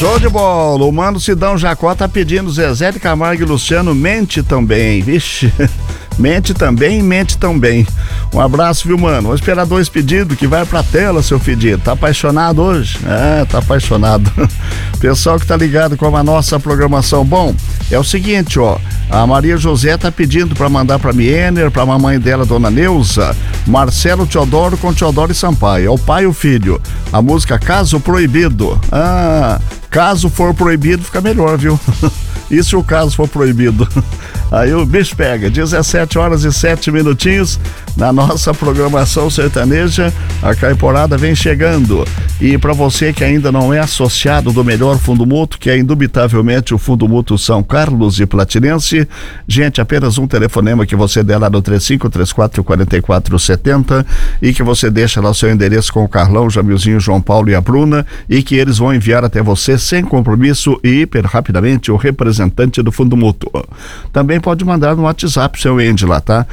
Show de bola, o Mano Sidão Jacó tá pedindo Zezé de Camargo e Luciano, mente também, vixe, mente também. Um abraço, viu, mano? Vou esperar 2 pedidos que vai pra tela, seu pedido. Tá apaixonado hoje? Tá apaixonado. Pessoal que tá ligado com a nossa programação. Bom, é o seguinte, ó, a Maria José tá pedindo pra mandar pra Miener, pra mamãe dela, Dona Neuza, Marcelo Teodoro com Teodoro e Sampaio, é o pai e o filho. A música Caso Proibido. Caso for proibido, fica melhor, viu? E se o caso for proibido? Aí o bicho pega. 17h07 na nossa programação sertaneja. A Caiporada vem chegando. E para você que ainda não é associado do melhor fundo mútuo, que é indubitavelmente o Fundo Mútuo São Carlos e Platinense, gente, apenas um telefonema que você der lá no 3534-4470 e que você deixa lá o seu endereço com o Carlão, o Jamilzinho, o João Paulo e a Bruna, e que eles vão enviar até você sem compromisso e hiper rapidamente o representante do Fundo Mútuo. Também pode mandar no WhatsApp seu Andy lá, tá?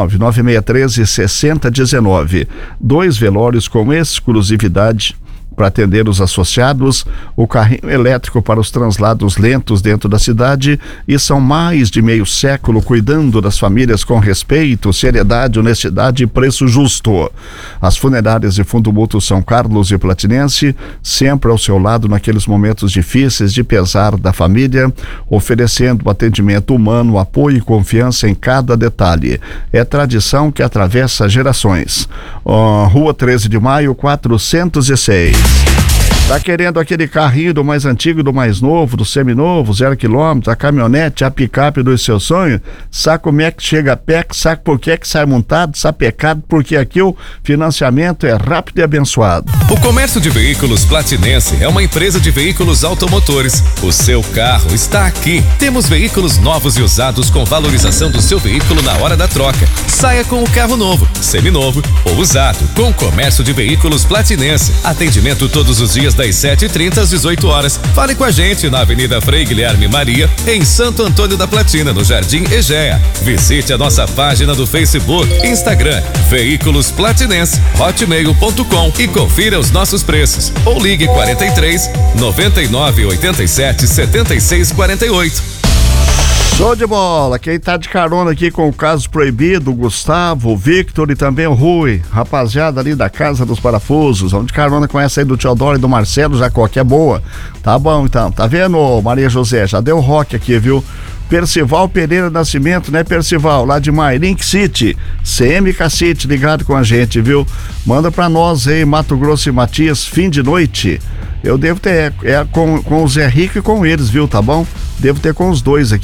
99613-6019. 2 velórios com exclusividade para atender os associados, o carrinho elétrico para os translados lentos dentro da cidade, e são mais de meio século cuidando das famílias com respeito, seriedade, honestidade e preço justo. As funerárias de Fundo Mútuo São Carlos e Platinense, sempre ao seu lado naqueles momentos difíceis de pesar da família, oferecendo atendimento humano, apoio e confiança em cada detalhe. É tradição que atravessa gerações. Rua 13 de Maio, 406. Tá querendo aquele carrinho do mais antigo, do mais novo, do seminovo, 0 km, a caminhonete, a picape dos seus sonhos? Sabe como é que chega a pé? Sabe por que sai montado, sapecado? Porque aqui o financiamento é rápido e abençoado. O Comércio de Veículos Platinense é uma empresa de veículos automotores. O seu carro está aqui. Temos veículos novos e usados com valorização do seu veículo na hora da troca. Saia com o carro novo, seminovo ou usado, com o Comércio de Veículos Platinense. Atendimento todos os dias das 7h30 às 18h. Fale com a gente na Avenida Frei Guilherme Maria, em Santo Antônio da Platina, no Jardim Egea. Visite a nossa página do Facebook, Instagram, Veículos Platinense, hotmail.com e confira os nossos preços. Ou ligue 43 99 87 76 48. Show de bola, quem tá de carona aqui com o Caso Proibido, o Gustavo, o Victor e também o Rui, rapaziada ali da Casa dos Parafusos, vamos de carona com essa aí do Teodoro e do Marcelo Jacó, que é boa. Tá bom então, tá vendo, Maria José? Já deu rock aqui, viu? Percival Pereira Nascimento, né, Percival? Lá de Mairink City, CM Cacete, ligado com a gente, viu? Manda pra nós aí, Mato Grosso e Matias, fim de noite. Eu devo ter, com o Zé Rico e com eles, viu, tá bom? Devo ter com os dois aqui.